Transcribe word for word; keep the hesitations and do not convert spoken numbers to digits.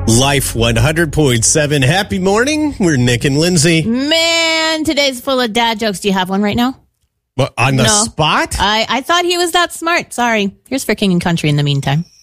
Life one hundred point seven. Happy morning. We're Nick and Lindsay. Man, today's full of dad jokes. Do you have one right now? Well, on the No. spot? I, I thought he was that smart. Sorry. Here's for King and Country in the meantime.